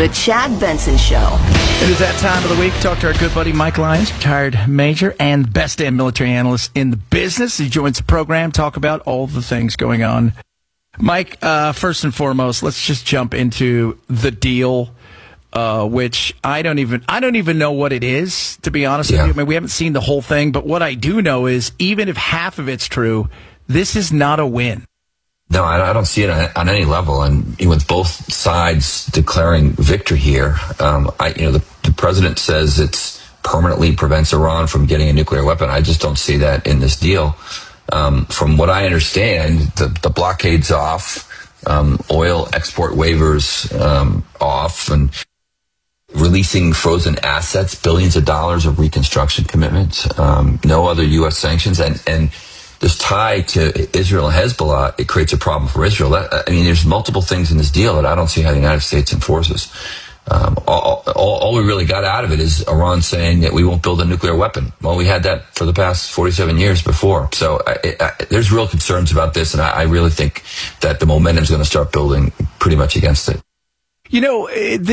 The Chad Benson Show. It is that time of the week. Talk to our good buddy Mike Lyons, retired major and best damn military analyst in the business. He joins the program, talk about all the things going on. Mike, first and foremost, let's just jump into the deal, which I don't even know what it is, to be honest with you. I mean, we haven't seen the whole thing, but what I do know is even if half of it's true, this is not a win. No, I don't see it on any level. And with both sides declaring victory here, the president says it permanently prevents Iran from getting a nuclear weapon. I just don't see that in this deal. From what I understand, the blockade's off, oil export waivers off, and releasing frozen assets, billions of dollars of reconstruction commitments, no other U.S. sanctions, and this tie to Israel and Hezbollah, it creates a problem for Israel. There's multiple things in this deal that I don't see how the United States enforces. All we really got out of it is Iran saying that we won't build a nuclear weapon. Well, we had that for the past 47 years before. So there's real concerns about this, and I really think that the momentum is going to start building pretty much against it. You know,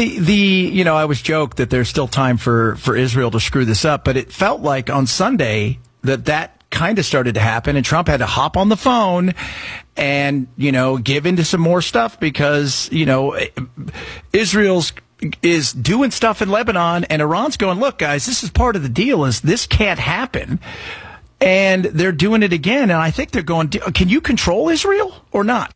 I was joked that there's still time for Israel to screw this up, but it felt like on Sunday that kind of started to happen, and Trump had to hop on the phone and, give into some more stuff because, Israel is doing stuff in Lebanon, and Iran's going, look, guys, this is part of the deal, is this can't happen. And they're doing it again, and I think they're going, can you control Israel or not?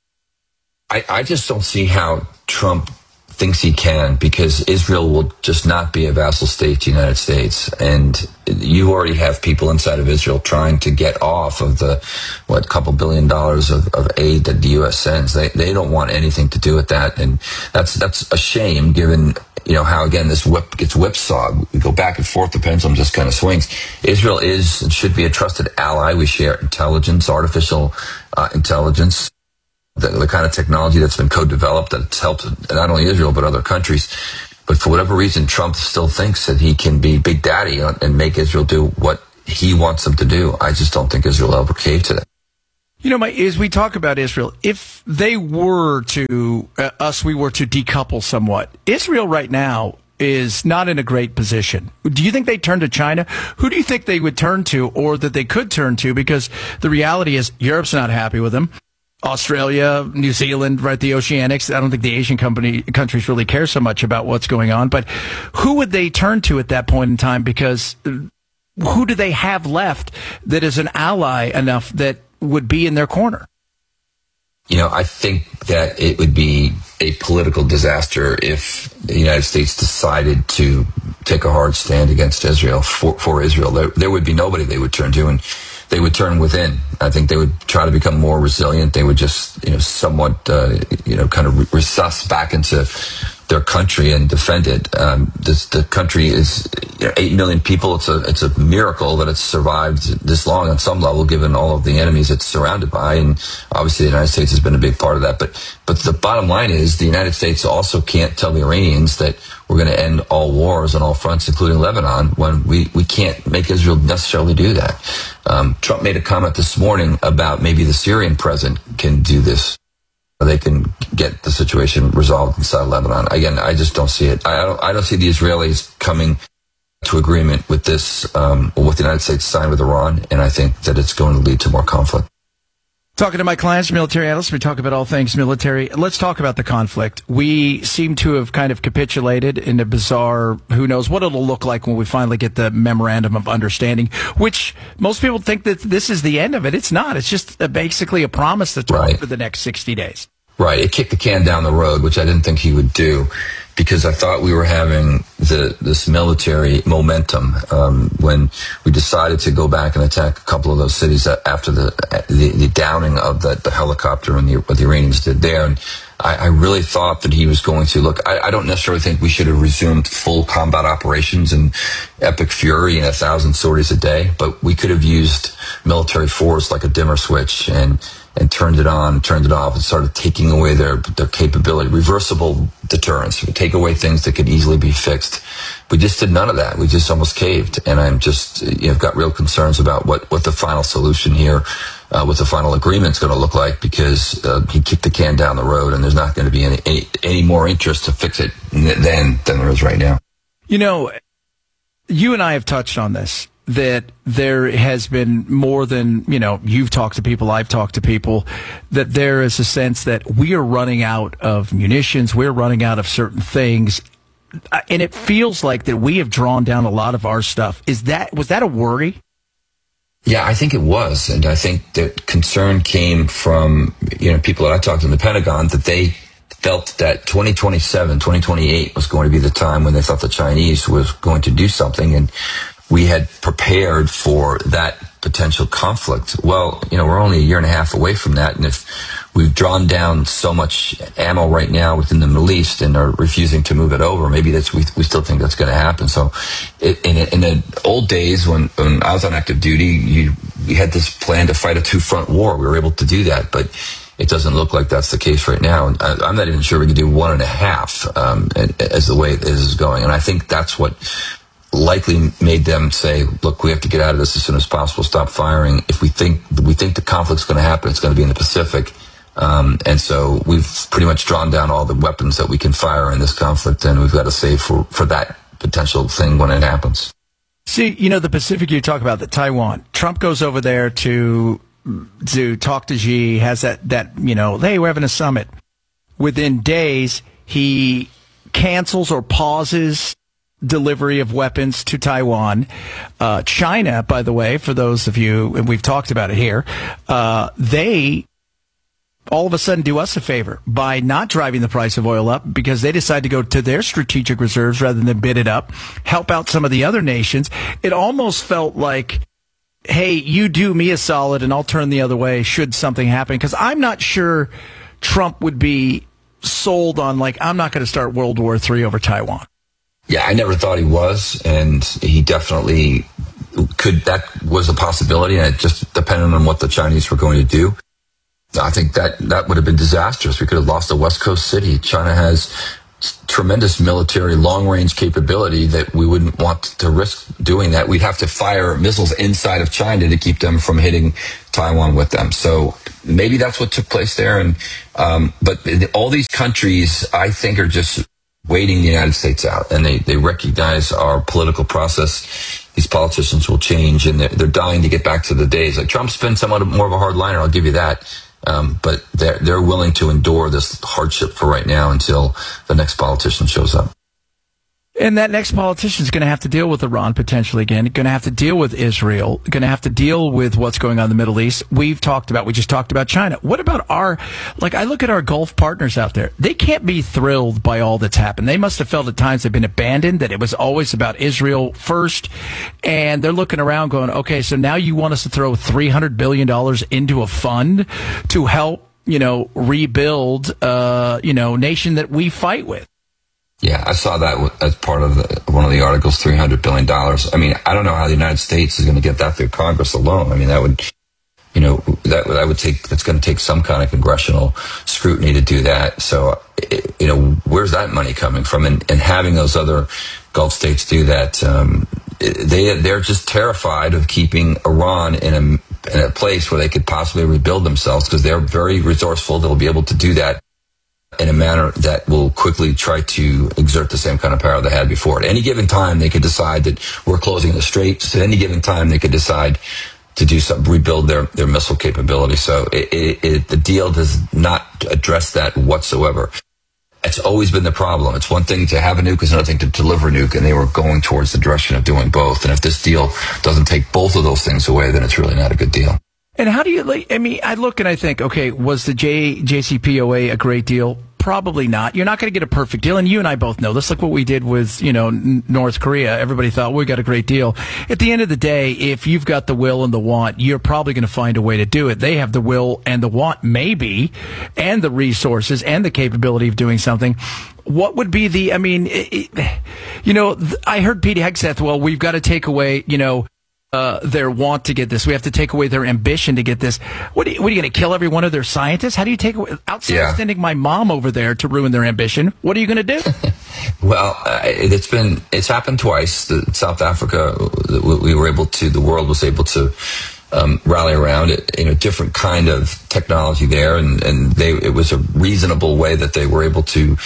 I just don't see how Trump thinks he can, because Israel will just not be a vassal state to the United States. And you already have people inside of Israel trying to get off of the, couple $1 billion of aid that the U.S. sends. They don't want anything to do with that. And that's a shame, given, how, again, this gets whipsawed. We go back and forth. The pendulum just kind of swings. Israel is and should be a trusted ally. We share intelligence, artificial intelligence. The kind of technology that's been co-developed that's helped not only Israel but other countries. But for whatever reason, Trump still thinks that he can be Big Daddy and make Israel do what he wants them to do. I just don't think Israel will ever cave to that. Mike, as we talk about Israel, if they were to, we were to decouple somewhat, Israel right now is not in a great position. Do you think they turn to China? Who do you think they would turn to, or that they could turn to? Because the reality is Europe's not happy with them. Australia, New Zealand, right, the Oceanics. I don't think the Asian countries really care so much about what's going on. But who would they turn to at that point in time? Because who do they have left that is an ally enough that would be in their corner? I think that it would be a political disaster if the United States decided to take a hard stand against Israel, for Israel. There would be nobody they would turn to, and they would turn within. I think they would try to become more resilient. They would just, somewhat, kind of recess back into their country and defend it. The country is 8 million people. It's a miracle that it's survived this long on some level, given all of the enemies it's surrounded by. And obviously the United States has been a big part of that. But the bottom line is the United States also can't tell the Iranians that we're going to end all wars on all fronts, including Lebanon, when we can't make Israel necessarily do that. Trump made a comment this morning about maybe the Syrian president can do this. They can get the situation resolved inside Lebanon. Again, I just don't see it. I don't see the Israelis coming to agreement with this, with the United States signed with Iran, and I think that it's going to lead to more conflict. Talking to my clients, military analysts, we talk about all things military. Let's talk about the conflict. We seem to have kind of capitulated in a bizarre, who knows what it'll look like when we finally get the memorandum of understanding, which most people think that this is the end of it. It's not. It's just basically a promise that's right for the next 60 days. Right. It kicked the can down the road, which I didn't think he would do, because I thought we were having this military momentum when we decided to go back and attack a couple of those cities after the downing of the helicopter and what the Iranians did there. And I really thought that he was going to look. I don't necessarily think we should have resumed full combat operations and epic fury and 1,000 sorties a day, but we could have used military force like a dimmer switch and turned it on, turned it off, and started taking away their capability. Reversible deterrence. We take away things that could easily be fixed. We just did none of that. We just almost caved. And I'm just, got real concerns about what the final solution here what the final agreement's going to look like, because he kicked the can down the road, and there's not going to be any more interest to fix it than there is right now. You know, you and I have touched on this, that there has been more than, you know, you've talked to people, I've talked to people, that there is a sense that we are running out of munitions, we're running out of certain things, and it feels like that we have drawn down a lot of our stuff. Was that a worry? Yeah, I think it was. And I think that concern came from, you know, people that I talked to in the Pentagon, that they felt that 2027, 2028 was going to be the time when they thought the Chinese was going to do something. And we had prepared for that potential conflict. Well, you know, we're only a year and a half away from that. And if we've drawn down so much ammo right now within the Middle East and are refusing to move it over, maybe we still think that's going to happen. So in the old days when I was on active duty, we had this plan to fight a two-front war. We were able to do that, but it doesn't look like that's the case right now. And I'm not even sure we can do 1.5 as the way it is going. And I think that's what likely made them say, look, we have to get out of this as soon as possible, stop firing. If we think the conflict's going to happen, it's going to be in the Pacific. And so we've pretty much drawn down all the weapons that we can fire in this conflict, and we've got to save for that potential thing when it happens. See, you know, the Pacific you talk about, the Taiwan. Trump goes over there to talk to Xi, has that, you know, hey, we're having a summit. Within days, he cancels or pauses delivery of weapons to Taiwan. China, by the way, for those of you, and we've talked about it here, they all of a sudden do us a favor by not driving the price of oil up, because they decide to go to their strategic reserves rather than bid it up, help out some of the other nations. It almost felt like, hey, you do me a solid and I'll turn the other way should something happen, because I'm not sure Trump would be sold on, like, I'm not going to start World War III over Taiwan. Yeah, I never thought he was, and he definitely could. That was a possibility, and it just depended on what the Chinese were going to do. I think that would have been disastrous. We could have lost a West Coast city. China has tremendous military long-range capability that we wouldn't want to risk doing that. We'd have to fire missiles inside of China to keep them from hitting Taiwan with them. So maybe that's what took place there. And but all these countries, I think, are just waiting the United States out, and they recognize our political process. These politicians will change, and they're dying to get back to the days. Like, Trump's been somewhat more of a hardliner, I'll give you that. But they're willing to endure this hardship for right now until the next politician shows up. And that next politician is going to have to deal with Iran potentially again, going to have to deal with Israel, going to have to deal with what's going on in the Middle East. We just talked about China. What about I look at our Gulf partners out there. They can't be thrilled by all that's happened. They must have felt at times they've been abandoned, that it was always about Israel first. And they're looking around going, okay, so now you want us to throw $300 billion into a fund to help, rebuild, nation that we fight with. Yeah, I saw that as part of one of the articles, $300 billion. I mean, I don't know how the United States is going to get that through Congress alone. I mean, that's going to take some kind of congressional scrutiny to do that. So, where's that money coming from? And having those other Gulf states do that, they're just terrified of keeping Iran in a place where they could possibly rebuild themselves, because they're very resourceful. They'll be able to do that in a manner that will quickly try to exert the same kind of power they had before. At any given time, they could decide that we're closing the straits. At any given time, they could decide to do something, rebuild their missile capability. So the deal does not address that whatsoever. It's always been the problem. It's one thing to have a nuke, it's another thing to deliver a nuke, and they were going towards the direction of doing both. And if this deal doesn't take both of those things away, then it's really not a good deal. And how do you, I look and I think, okay, was the JCPOA a great deal? Probably not. You're not going to get a perfect deal. And you and I both know this. Look what we did with, North Korea. Everybody thought we got a great deal. At the end of the day, if you've got the will and the want, you're probably going to find a way to do it. They have the will and the want, maybe, and the resources and the capability of doing something. What would be I heard Pete Hegseth, well, we've got to take away, their want to get this. We have to take away their ambition to get this. What are you going to kill every one of their scientists? How do you take away, outside of sending my mom over there to ruin their ambition? What are you going to do? Well, it's happened twice. South Africa, the world was able to rally around it. Different kind of technology there, and it was a reasonable way that they were able to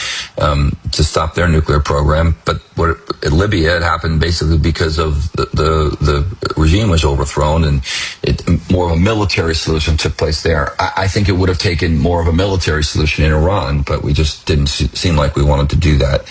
stop their nuclear program. But in Libya, it happened basically because of the regime was overthrown, and more of a military solution took place there. I think it would have taken more of a military solution in Iran, but we just didn't seem like we wanted to do that.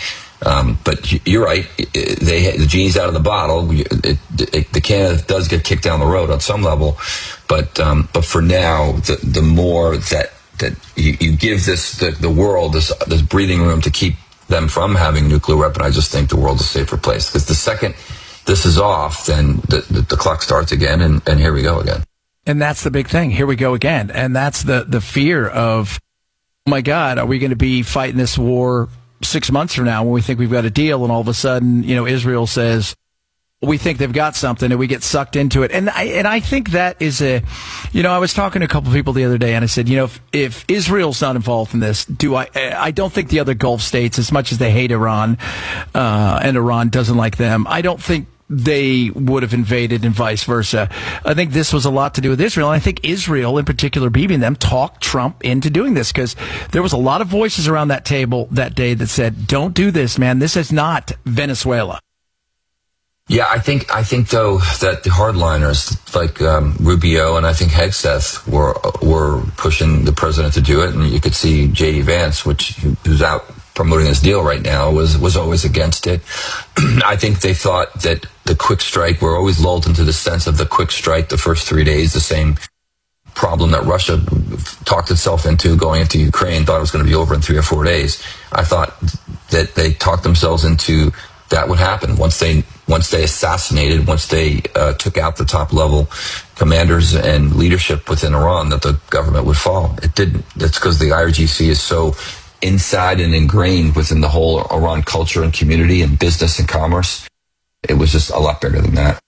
But you're right. The genie's out of the bottle. The can does get kicked down the road on some level, but for now, the more that you give the world this breathing room to keep them from having nuclear weapon, I just think the world's a safer place. Because the second this is off, then the clock starts again, and here we go again. And that's the big thing. Here we go again, and that's the fear of, oh my God, are we going to be fighting this war 6 months from now when we think we've got a deal, and all of a sudden, Israel says we think they've got something, and we get sucked into it. And I think that is I was talking to a couple of people the other day, and I said, if Israel's not involved in this, I don't think the other Gulf states, as much as they hate Iran, and Iran doesn't like them, I don't think they would have invaded, and vice versa. I think this was a lot to do with Israel. And I think Israel, in particular, Bibi and them, talked Trump into doing this, because there was a lot of voices around that table that day that said, don't do this, man. This is not Venezuela. Yeah, I think though that the hardliners like Rubio and I think Hegseth were pushing the president to do it, and you could see J.D. Vance, who's out promoting this deal right now, was always against it. I think they thought that the quick strike, we're always lulled into the sense of the quick strike the first 3 days, the same problem that Russia talked itself into going into Ukraine, thought it was going to be over in 3 or 4 days. I thought that they talked themselves into that would happen once they assassinated, once they took out the top level commanders and leadership within Iran, that the government would fall. It didn't. That's because the IRGC is so inside and ingrained within the whole Iran culture and community and business and commerce. It was just a lot bigger than that.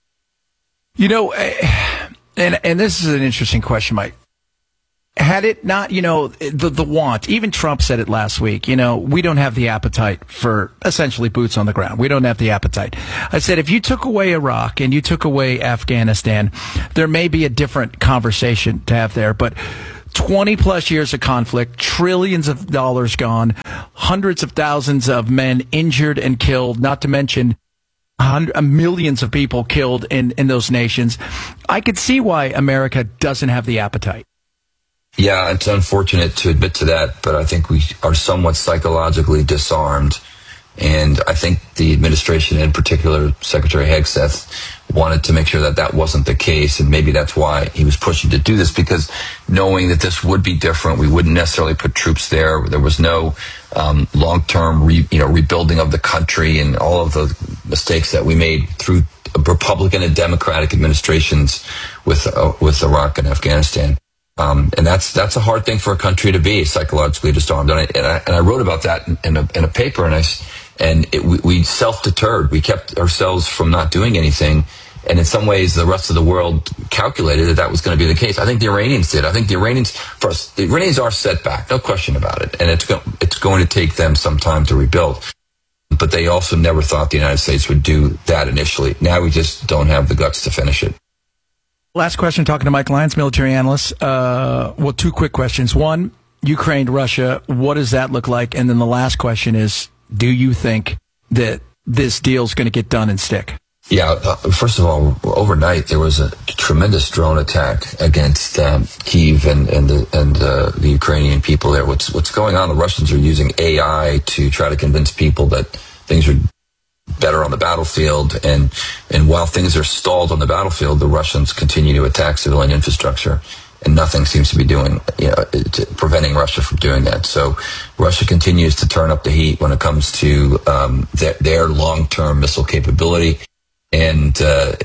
And this is an interesting question, Mike. Had it not, the want, even Trump said it last week, we don't have the appetite for essentially boots on the ground. We don't have the appetite. I said, if you took away Iraq and you took away Afghanistan, there may be a different conversation to have there. But 20 plus years of conflict, trillions of dollars gone, hundreds of thousands of men injured and killed, not to mention millions of people killed in those nations. I could see why America doesn't have the appetite. Yeah, it's unfortunate to admit to that, but I think we are somewhat psychologically disarmed. And I think the administration, in particular, Secretary Hegseth, wanted to make sure that wasn't the case. And maybe that's why he was pushing to do this, because knowing that this would be different, we wouldn't necessarily put troops there. There was no long-term rebuilding of the country, and all of the mistakes that we made through Republican and Democratic administrations with Iraq and Afghanistan. And that's a hard thing for a country to be psychologically disarmed. And I wrote about that in a paper, we self-deterred. We kept ourselves from not doing anything. And in some ways, the rest of the world calculated that was going to be the case. I think the Iranians did. I think the Iranians are set back, no question about it. And it's going to take them some time to rebuild. But they also never thought the United States would do that initially. Now we just don't have the guts to finish it. Last question, talking to Mike Lyons, military analyst. Two quick questions. One, Ukraine, Russia, what does that look like? And then the last question is, do you think that this deal is going to get done and stick? Yeah, first of all, overnight there was a tremendous drone attack against Kyiv and the Ukrainian people there. What's going on? The Russians are using AI to try to convince people that things are better on the battlefield, and while things are stalled on the battlefield, the Russians continue to attack civilian infrastructure, and nothing seems to be preventing Russia from doing that. So Russia continues to turn up the heat when it comes to their long-term missile capability. And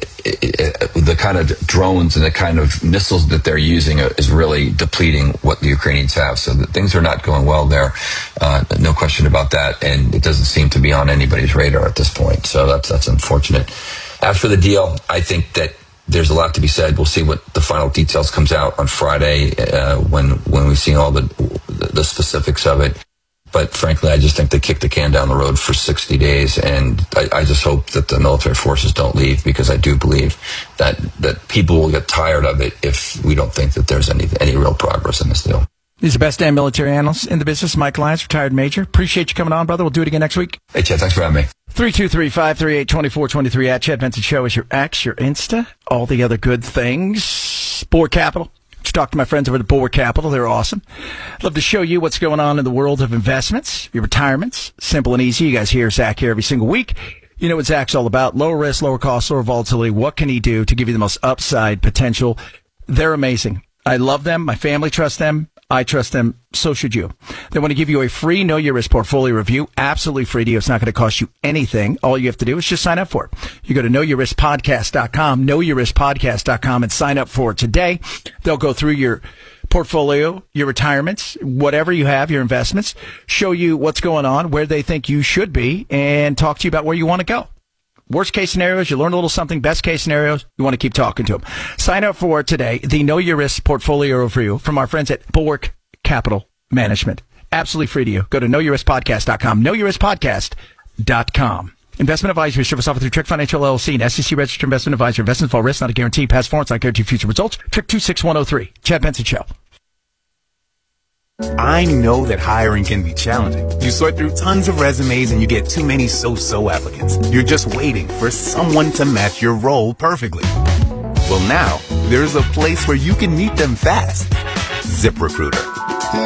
the kind of drones and the kind of missiles that they're using is really depleting what the Ukrainians have. So things are not going well there. No question about that. And it doesn't seem to be on anybody's radar at this point. So that's unfortunate. As for the deal, I think that there's a lot to be said. We'll see what the final details comes out on Friday when we've seen all the specifics of it. But frankly, I just think they kicked the can down the road for 60 days. And I just hope that the military forces don't leave, because I do believe that people will get tired of it if we don't think that there's any real progress in this deal. He's the best damn military analyst in the business, Mike Lyons, retired major. Appreciate you coming on, brother. We'll do it again next week. Hey, Chad, thanks for having me. 323-538-2423 at Chad Benson Show is your X, your Insta, all the other good things. Bulwark Capital. Just talk to my friends over at Bulwark Capital. They're awesome. Love to show you what's going on in the world of investments, your retirements. Simple and easy. You guys hear Zach here every single week. You know what Zach's all about. Lower risk, lower cost, lower volatility. What can he do to give you the most upside potential? They're amazing. I love them. My family trusts them. I trust them. So should you. They want to give you a free Know Your Risk portfolio review. Absolutely free to you. It's not going to cost you anything. All you have to do is just sign up for it. You go to knowyourriskpodcast.com, knowyourriskpodcast.com, and sign up for it today. They'll go through your portfolio, your retirements, whatever you have, your investments, show you what's going on, where they think you should be, and talk to you about where you want to go. Worst case scenarios, you learn a little something. Best case scenarios, you want to keep talking to them. Sign up for today the Know Your Risk portfolio review from our friends at Bulwark Capital Management. Absolutely free to you. Go to knowyourriskpodcast.com, knowyourriskpodcast.com. Investment advisory service offered through Trick Financial LLC, an SEC registered investment advisor. Investments involve risk, not a guarantee. Past performance, not guarantee future results. Trick 26103. Chad Benson Show. I know that hiring can be challenging. You sort through tons of resumes and you get too many so-so applicants. You're just waiting for someone to match your role perfectly. Well, now there's a place where you can meet them fast. ZipRecruiter.